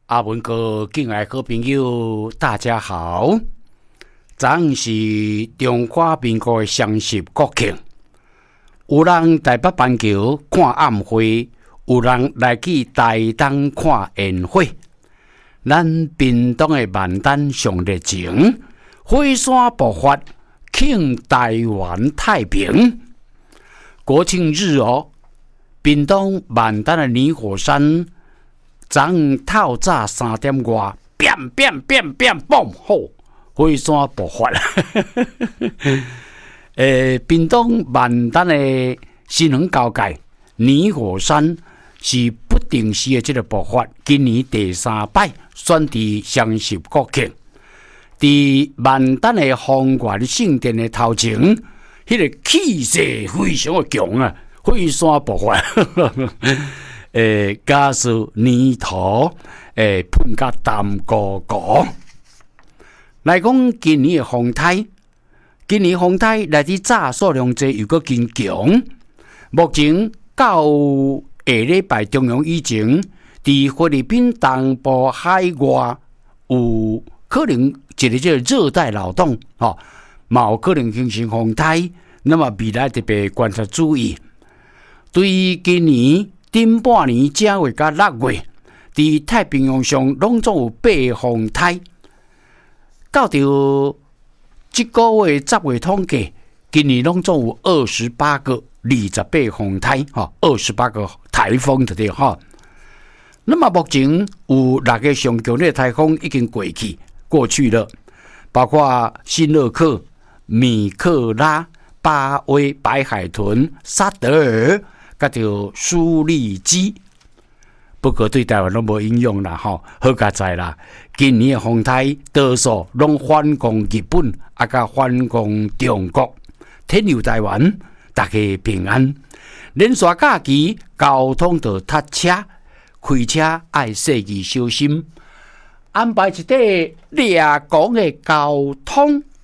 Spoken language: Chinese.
阿文哥，敬爱好朋友，大家好。昨昏是中华民国的双十国庆，有人台北板桥看暗会，有人来去台东看烟火。咱屏东的万丹上热情，火山爆发，庆台湾太平。国庆日哦，屏东万丹的泥火山。昨昏透早3点外，嘣吼，火山爆发。屏东万丹的新园交界泥火山是不定时的这个爆发，今年第3摆选伫双十国庆，伫万丹的方圆圣殿的头前，迄个气势非常的强啊，火山爆发。加速泥土，喷甲淡糊糊。来讲今年的风台，今年风台来自早数量侪又搁更强。目前到下礼拜中央以前，伫菲律宾东部海外有可能一个这热带扰动，嘛有可能形成风台。那么未来特别观察注意，对于今年。顶半年正月到6月，伫太平洋上拢总有8风台。到着这个月10月统计，今年拢总有28个28风台，28个台风对哈。那么目前有6个上强烈台风已经过去了，包括新乐克、米克拉、巴威、白海豚、沙德尔。甲着苏力基，不过对台湾拢无影响啦，好佳在啦。今年的风台多数拢反攻日本，甲反攻中国，天佑台湾，大家平安。连续假期交通就塞车，开车爱细意小心，安排一块掠光的交通。